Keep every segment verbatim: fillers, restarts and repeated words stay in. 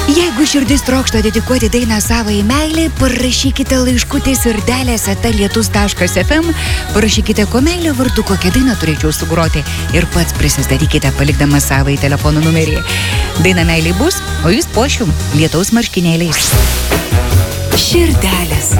Jeigu širdis trokšta dedikuoti dainą savai meilį, parašykite laiškutės ir delės eta lietus taškas ef em, parašykite ko meilio vardu, kokią dainą turėčiau sugroti ir pats prisistatykite palikdamas savai telefono numerį. Daina meilė bus, o jūs pošiu lietaus marškinėliais. Širdelės.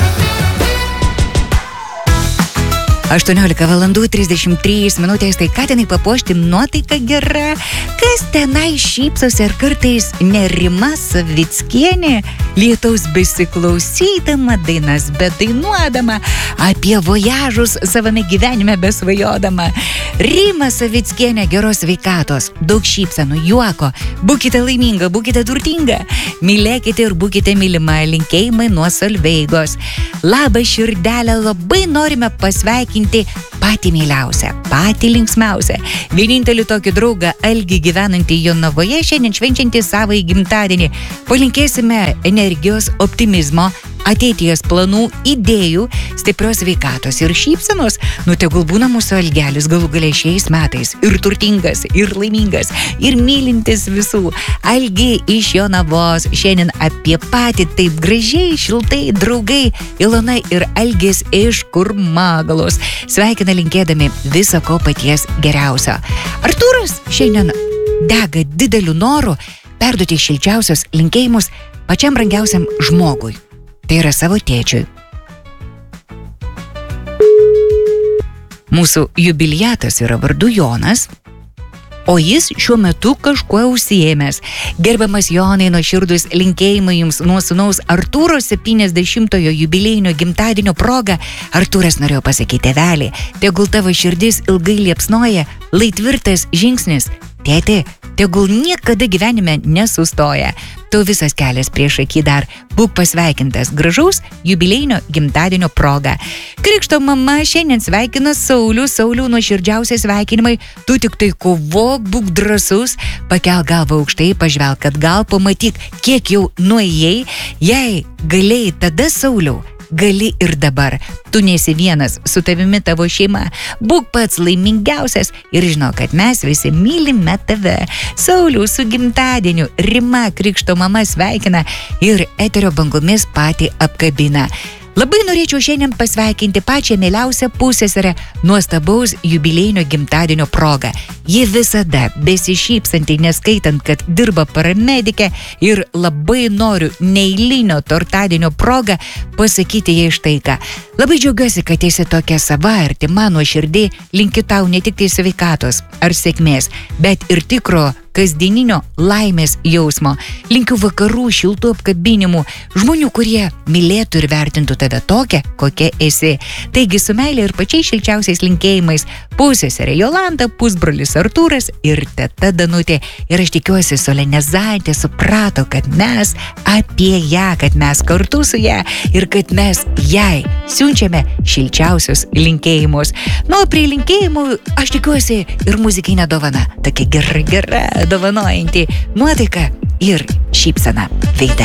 aštuoniolika valandų trisdešimt trys minutės, tai ką tenai papuošti, nuotaika gera, kas tenai šypsosi ir kartais Nerima Savickienė, lietaus besiklausydama, dainas bedainuodama, apie vojažus savame gyvenime besvajodama. Rima Savickienė, geros sveikatos, daug šypsenų, juoko, būkite laiminga, būkite turtinga, mylėkite ir būkite mylima, linkėjimai nuo Solveigos. Labas širdelė, labai norime pasveikinti patį myliausią, patį linksmiausią, vienintelį tokį draugą Algį gyvenantį Jonavoje, šiandien švenčiantį savo gimtadienį. Palinkėsime energijos, optimizmo, ateities planų, idėjų, stiprios sveikatos ir šypsenos. Nu, tegul būna mūsų Algelis galų galiai šiais metais ir turtingas, ir laimingas, ir mylintis visų. Algi iš Jonavos, šiandien apie patį taip gražiai, šiltai draugai Ilona ir Algis iš Kurmagalos. Sveikina linkėdami viso ko paties geriausio. Artūras šiandien dega dideliu noru perduoti šilčiausios linkėjimus pačiam brangiausiam žmogui. Tai yra savo tėčiui. Mūsų jubiliatas yra vardu Jonas, o jis šiuo metu kažkuo užsiėmęs. Gerbiamas Jonai, nuoširdūs linkėjimai jums nuo sūnaus Artūro septyniasdešimtojo jubiliejinio gimtadienio proga. Artūras norėjo pasakyti, tėvelį, tegul tavo širdis ilgai liepsnoja, lai tvirtas žingsnis. Tėti, tegul niekada gyvenime nesustoja. Tu visas kelias prieš akį dar. Būk pasveikintas gražaus jubiliejinio gimtadienio proga. Krikšto mama šiandien sveikina Saulių. Saulių, nuoširdžiausiai sveikinimai. Tu tik tai kovok, būk drąsus, pakelk galvą aukštai, pažvelk atgal, pamatyk, kiek jau nuėjai. Jei galėjai tada, Sauliau, gali ir dabar. Tu nesi vienas, su tavimi tavo šeima. Būk pats laimingiausias ir žinau, kad mes visi mylime tave. Saulių su gimtadieniu, Rima, krikšto mama, sveikina ir eterio bangomis patį apkabina. Labai norėčiau šiandien pasveikinti pačią mieliausią pusseserę nuostabaus jubiliejinio gimtadienio proga. Ji visada besišypsanti, neskaitant, kad dirba paramedike, ir labai noriu neeilinio tortadienio proga pasakyti jai štai ką. Labai džiaugiuosi, kad esi tokia sava, artima, nuoširdžiai, linkiu tau ne tik tai sveikatos ar sėkmės, bet ir tikro kasdieninio laimės jausmo. Linkiu vakarų šiltų apkabinimų, žmonių, kurie mylėtų ir vertintų tave tokią, kokia esi. Taigi su meilė ir pačiais šilčiausiais linkėjimais pusseserė Jolanta, pusbrolis Artūras ir teta Danutė. Ir aš tikiuosi, Solenezantė suprato, kad mes apie ją, kad mes kartu su ją ir kad mes jai siunčiame šilčiausius linkėjimus. Nu, prie linkėjimų aš tikiuosi ir muzikinė dovana. Tokia gera, gera dovanojanti nuotaika ir šypsena veide.